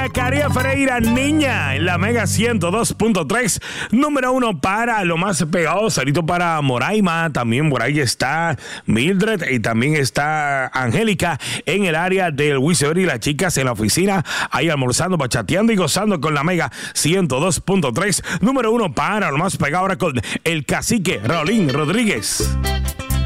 Zacarías Ferreira, Niña, en la Mega 102.3. Número 1 para lo más pegado. Salito para Moraima. También por ahí está Mildred y también está Angélica en el área del Wisever y las chicas en la oficina ahí almorzando, bachateando y gozando con la Mega 102.3. Número 1 para lo más pegado ahora con el cacique Raulín Rodríguez.